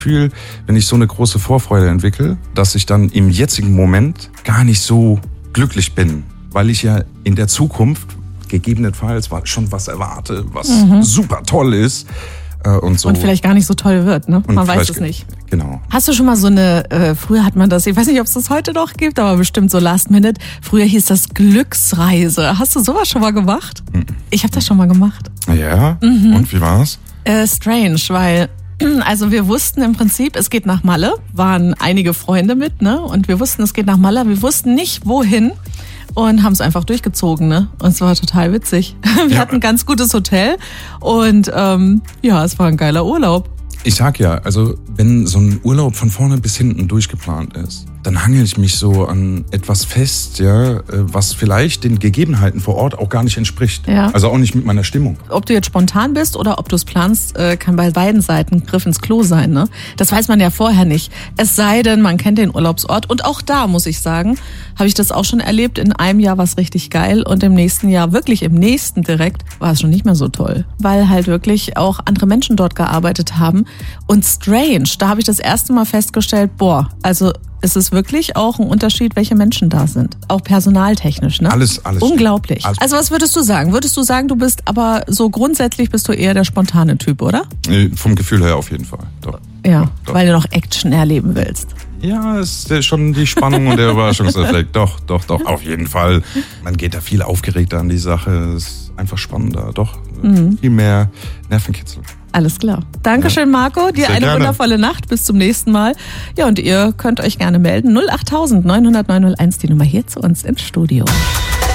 Gefühl, wenn ich so eine große Vorfreude entwickle, dass ich dann im jetzigen Moment gar nicht so glücklich bin, weil ich ja in der Zukunft gegebenenfalls schon was erwarte, was super toll ist und so. Und vielleicht gar nicht so toll wird, ne? Man weiß es nicht. Genau. Hast du schon mal so eine, früher hat man das, ich weiß nicht, ob es das heute noch gibt, aber bestimmt so Last Minute, früher hieß das Glücksreise. Hast du sowas schon mal gemacht? Ich habe das schon mal gemacht. Ja? Und wie war's? Strange, weil also wir wussten im Prinzip, es geht nach Malle, waren einige Freunde mit, ne? Und wir wussten, es geht nach Malle, wir wussten nicht wohin und haben es einfach durchgezogen, ne? Und es war total witzig. Wir hatten ein ganz gutes Hotel und es war ein geiler Urlaub. Ich sag ja, also wenn so ein Urlaub von vorne bis hinten durchgeplant ist, dann hangel ich mich so an etwas fest, ja, was vielleicht den Gegebenheiten vor Ort auch gar nicht entspricht. Ja. Also auch nicht mit meiner Stimmung. Ob du jetzt spontan bist oder ob du es planst, kann bei beiden Seiten ein Griff ins Klo sein, ne? Das weiß man ja vorher nicht. Es sei denn, man kennt den Urlaubsort. Und auch da, muss ich sagen, habe ich das auch schon erlebt. In einem Jahr war es richtig geil und im nächsten Jahr, wirklich im nächsten direkt, war es schon nicht mehr so toll. Weil halt wirklich auch andere Menschen dort gearbeitet haben. Und strange, da habe ich das erste Mal festgestellt, also es ist wirklich auch ein Unterschied, welche Menschen da sind. Auch personaltechnisch, ne? Alles. Unglaublich. Also was würdest du sagen? Würdest du sagen, du bist aber so grundsätzlich bist du eher der spontane Typ, oder? Vom Gefühl her auf jeden Fall. Doch. Ja, Doch. weil du noch Action erleben willst. Ja, es ist schon die Spannung und der Überraschungseffekt. Doch, auf jeden Fall. Man geht da viel aufgeregter an die Sache. Es ist einfach spannender. Doch, viel mehr Nervenkitzel. Alles klar. Dankeschön, Marco. Dir eine wundervolle Nacht. Bis zum nächsten Mal. Ja, und ihr könnt euch gerne melden. 08000 900 901, die Nummer hier zu uns ins Studio.